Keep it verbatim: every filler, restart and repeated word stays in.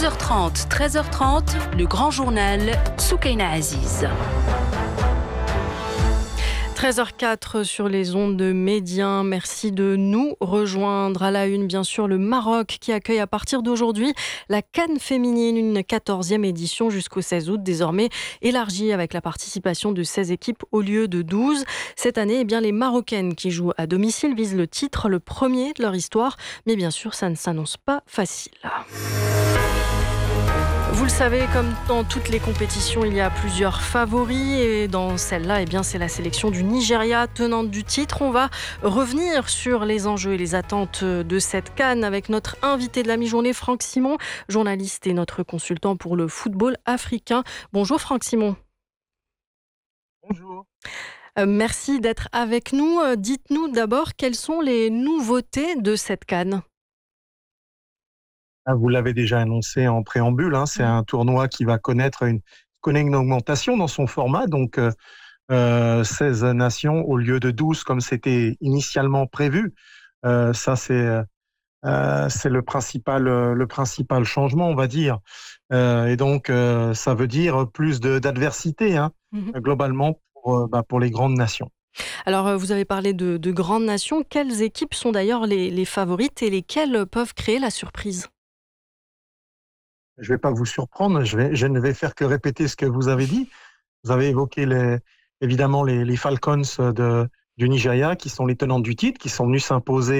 douze heures trente, treize heures trente, le grand journal Soukaina Aziz. treize heures quatre sur les ondes de Médien. Merci de nous rejoindre. À la une, bien sûr, le Maroc qui accueille à partir d'aujourd'hui la CAN féminine, une quatorzième édition jusqu'au seize août, désormais élargie avec la participation de seize équipes au lieu de douze. Cette année, eh bien, les Marocaines qui jouent à domicile visent le titre, le premier de leur histoire. Mais bien sûr, ça ne s'annonce pas facile. Vous le savez, comme dans toutes les compétitions, il y a plusieurs favoris et dans celle-là, eh bien, c'est la sélection du Nigeria, tenante du titre. On va revenir sur les enjeux et les attentes de cette CAN avec notre invité de la mi-journée, Franck Simon, journaliste et notre consultant pour le football africain. Bonjour Franck Simon. Bonjour. Euh, merci d'être avec nous. Euh, dites-nous d'abord quelles sont les nouveautés de cette CAN. Vous l'avez déjà annoncé en préambule, hein, c'est un tournoi qui va connaître une, connaît une augmentation dans son format, donc euh, euh, seize nations au lieu de douze comme c'était initialement prévu. Euh, ça, c'est, euh, c'est le principal, le principal changement, on va dire. Euh, et donc, euh, ça veut dire plus de, d'adversité, hein, mm-hmm. globalement, pour, euh, bah, pour les grandes nations. Alors, vous avez parlé de, de grandes nations. Quelles équipes sont d'ailleurs les, les favorites et lesquelles peuvent créer la surprise ? Je ne vais pas vous surprendre, je, vais, je ne vais faire que répéter ce que vous avez dit. Vous avez évoqué les, évidemment les, les Falcons de, du Nigeria, qui sont les tenants du titre, qui sont venus s'imposer